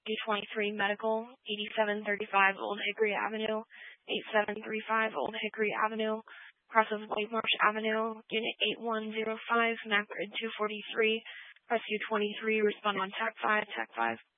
U23 Medical, 8735 Old Hickory Avenue, 8735 Old Hickory Avenue, crosses White Marsh Avenue, Unit 8105, map grid 243, press U23, respond on TAC 5, TAC 5.